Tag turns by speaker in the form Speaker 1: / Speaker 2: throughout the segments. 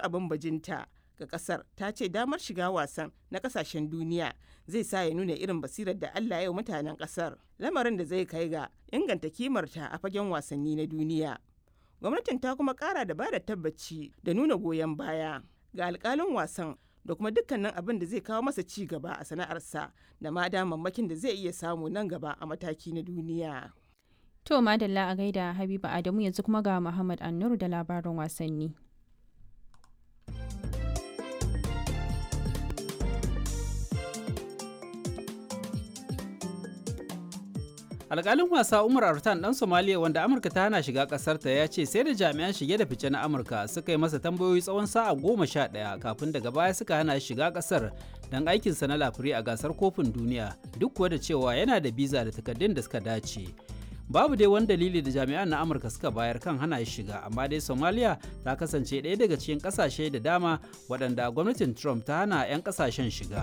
Speaker 1: abin bajinta ga kasar, ta ce damar shiga wasan na kasashen duniya zai sa ya nuna irin basirar da Allah ya yi mutanen kasar, lamarin da zai kai ga inganta kimarta a fagen wasanni na duniya. Gwamnatin ta kuma kara da bada tabbaci da nuna goyon baya ga alkalin wasan da kuma dukkanin abin da zai kawo masa ci gaba a sana'arsa da ma damammakin da zai iya samu nan gaba a mataki na duniya.
Speaker 2: To madalla a gaida Habiba Adamu, yanzu kuma ga Muhammad Annur da labarin wasanni.
Speaker 3: Alƙalin wasa Umar Artan ɗan Somaliya wanda Amurka ta hana shiga ƙasarta ya ce sai da jami'an shige da fice na Amurka suka yi masa tambayoyi tsawon sa'a 11 kafin daga baya suka hana shi shiga ƙasar don aikinsa na lafiri a gasar kofin duniya, duk kuwa da cewa yana da biza da takardun da suka dace. Babu dai wani dalili da jami'an na Amurka suka bayar kan hana shi shiga, amma dai Somaliya ta kasance ɗaya daga cikin ƙasashe da dama waɗanda gwamnatin Trump ta hana 'yan ƙasashen shiga.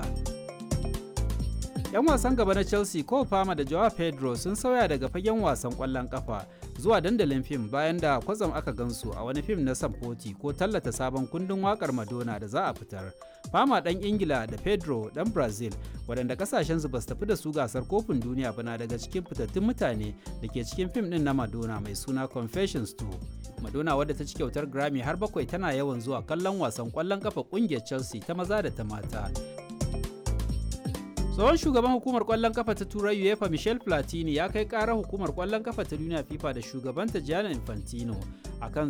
Speaker 3: 'Yan wasan gaba na Chelsea Cole Palmer da Joao Pedro sun sauya daga fagen wasan ƙwallon ƙafa zuwa dandalin fim bayan da kwatsam aka gansu a wani fim na samfoti ko tallata sabon kundin waƙar Madonna da za a fitar. Palmer ɗan Ingila da Pedro ɗan Brazil waɗanda ƙasashensu ba su tafi da su gasar kofin duniya ba na daga cikin fitattun mutane da ke cikin fim ɗin na Madonna mai suna Confessions 2. Madonna wadda ta ci kyautar Grammy har 7 tana yawan zuwa kallon wasan ƙwallon ƙafa ƙungiyar Chelsea ta maza da ta mata. Tsohon shugaban hukumar kwallon kafa ta Turai UEFA Michel Platini ya kai ƙarar hukumar kwallon kafa ta duniya FIFA da shugabanta Gianni Infantino akan